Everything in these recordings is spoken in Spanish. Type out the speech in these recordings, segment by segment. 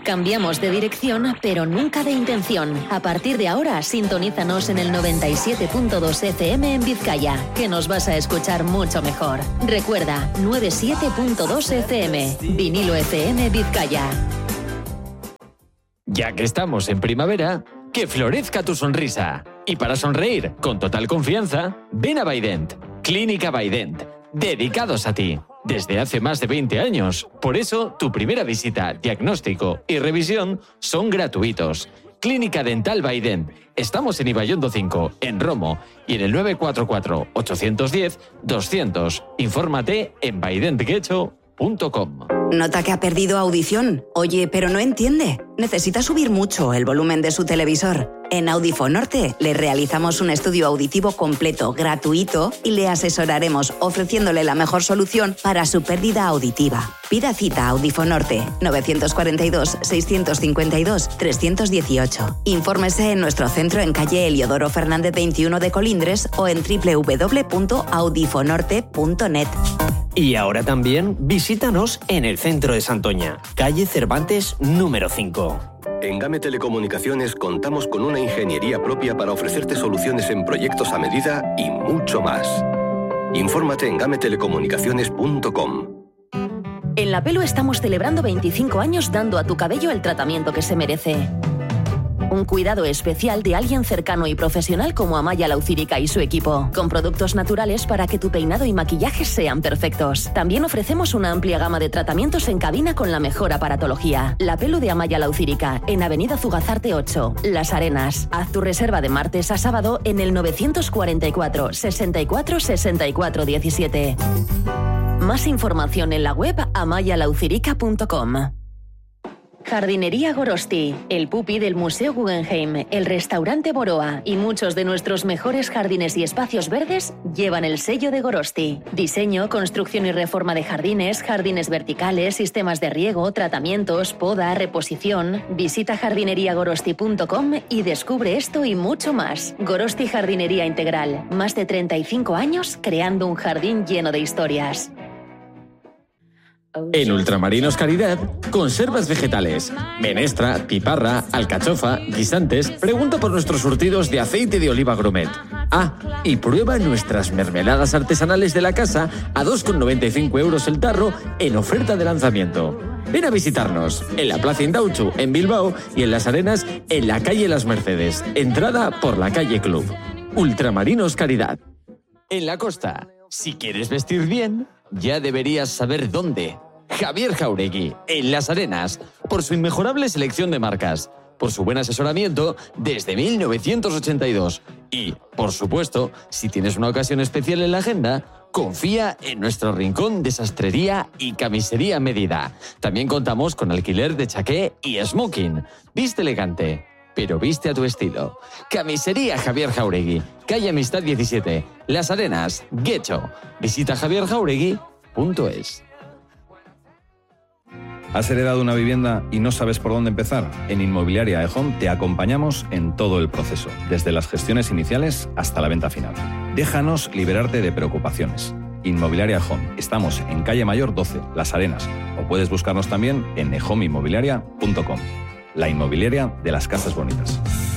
Cambiamos de dirección, pero nunca de intención. A partir de ahora, sintonízanos en el 97.2 FM en Vizcaya, que nos vas a escuchar mucho mejor. Recuerda, 97.2 FM, Vinilo FM Vizcaya. Ya que estamos en primavera, que florezca tu sonrisa. Y para sonreír con total confianza, ven a Bident, Clínica Bident, dedicados a ti. Desde hace más de 20 años. Por eso, tu primera visita, diagnóstico y revisión son gratuitos. Clínica Dental Bident. Estamos en Ibaiondo 5, en Romo, y en el 944-810-200. Infórmate en bidentguecho.com. ¿Nota que ha perdido audición? Oye, pero no entiende. Necesita subir mucho el volumen de su televisor. En Audifonorte le realizamos un estudio auditivo completo, gratuito, y le asesoraremos ofreciéndole la mejor solución para su pérdida auditiva. Pida cita a Audifonorte 942-652-318. Infórmese en nuestro centro en calle Eliodoro Fernández 21 de Colindres o en www.audifonorte.net. Y ahora también visítanos en el centro de Santoña, calle Cervantes número 5. En GAME Telecomunicaciones contamos con una ingeniería propia para ofrecerte soluciones en proyectos a medida y mucho más. Infórmate en gametelecomunicaciones.com. En La Pelu estamos celebrando 25 años dando a tu cabello el tratamiento que se merece. Un cuidado especial de alguien cercano y profesional como Amaya Laucírica y su equipo, con productos naturales para que tu peinado y maquillaje sean perfectos. También ofrecemos una amplia gama de tratamientos en cabina con la mejor aparatología. La Pelu de Amaya Laucírica, en Avenida Zugazarte 8, Las Arenas. Haz tu reserva de martes a sábado en el 944 64 64 17. Más información en la web amayalaucirica.com. Jardinería Gorosti, el pupi del Museo Guggenheim, el restaurante Boroa y muchos de nuestros mejores jardines y espacios verdes llevan el sello de Gorosti. Diseño, construcción y reforma de jardines, jardines verticales, sistemas de riego, tratamientos, poda, reposición. Visita jardineriagorosti.com y descubre esto y mucho más. Gorosti Jardinería Integral, más de 35 años creando un jardín lleno de historias. En Ultramarinos Caridad, conservas vegetales, menestra, piparra, alcachofa, guisantes. Pregunta por nuestros surtidos de aceite de oliva gourmet. Ah, y prueba nuestras mermeladas artesanales de la casa a 2,95 € el tarro en oferta de lanzamiento. Ven a visitarnos en la Plaza Indauchu, en Bilbao, y en Las Arenas, en la calle Las Mercedes. Entrada por la calle Club. Ultramarinos Caridad. En la costa, si quieres vestir bien, ya deberías saber dónde. Javier Jauregui, en Las Arenas, por su inmejorable selección de marcas, por su buen asesoramiento desde 1982 y, por supuesto, si tienes una ocasión especial en la agenda, confía en nuestro rincón de sastrería y camisería a medida. También contamos con alquiler de chaqué y smoking. Viste elegante, pero viste a tu estilo. Camisería Javier Jauregui, calle Amistad 17, Las Arenas, Guecho. Visita javierjauregui.es. ¿Has heredado una vivienda y no sabes por dónde empezar? En Inmobiliaria Ejón te acompañamos en todo el proceso, desde las gestiones iniciales hasta la venta final. Déjanos liberarte de preocupaciones. Inmobiliaria Ejón. Estamos en calle Mayor 12, Las Arenas, o puedes buscarnos también en ejominmobiliaria.com. La inmobiliaria de las casas bonitas.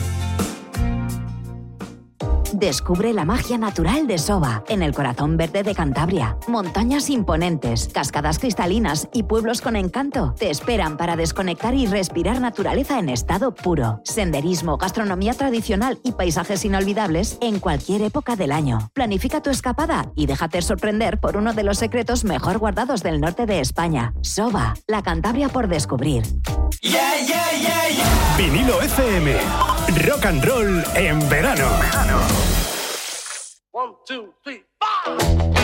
Descubre la magia natural de Soba, en el corazón verde de Cantabria. Montañas imponentes, cascadas cristalinas y pueblos con encanto te esperan para desconectar y respirar naturaleza en estado puro. Senderismo, gastronomía tradicional y paisajes inolvidables en cualquier época del año. Planifica tu escapada y déjate sorprender por uno de los secretos mejor guardados del norte de España. Soba, la Cantabria por descubrir. Yeah, yeah, yeah, yeah. Vinilo FM. Rock and roll en verano. 1, 2, 3, 4.